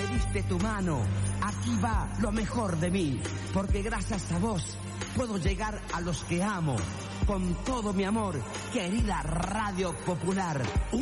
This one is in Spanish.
diste tu mano. Aquí va lo mejor de mí, porque gracias a vos puedo llegar a los que amo. Con todo mi amor, querida Radio Popular.